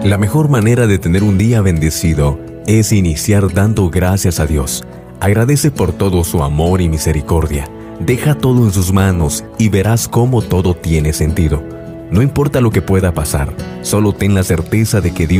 La mejor manera de tener un día bendecido es iniciar dando gracias a Dios. Agradece por todo su amor y misericordia. Deja todo en sus manos y verás cómo todo tiene sentido. No importa lo que pueda pasar, solo ten la certeza de que Dios